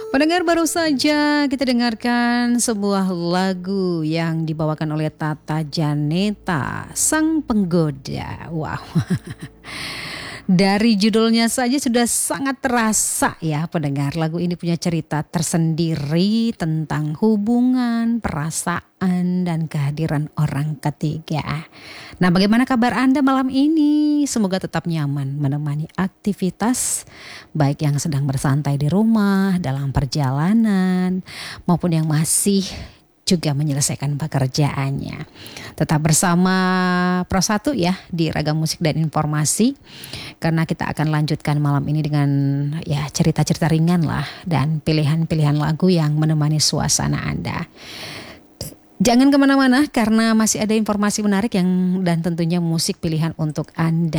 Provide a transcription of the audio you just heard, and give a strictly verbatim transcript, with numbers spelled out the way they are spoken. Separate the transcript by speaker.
Speaker 1: Pendengar, baru saja kita dengarkan sebuah lagu yang dibawakan oleh Tata Janeta, Sang Penggoda. Wow. Dari judulnya saja sudah sangat terasa ya pendengar. Lagu ini punya cerita tersendiri tentang hubungan, perasaan, dan kehadiran orang ketiga. Nah, bagaimana kabar Anda malam ini? Semoga tetap nyaman menemani aktivitas, baik yang sedang bersantai di rumah, dalam perjalanan, maupun yang masih juga menyelesaikan pekerjaannya. Tetap bersama Pro satu ya di Ragam Musik dan Informasi, karena kita akan lanjutkan malam ini dengan ya cerita-cerita ringan lah dan pilihan-pilihan lagu yang menemani suasana Anda. Jangan kemana-mana karena masih ada informasi menarik yang dan tentunya musik pilihan untuk Anda.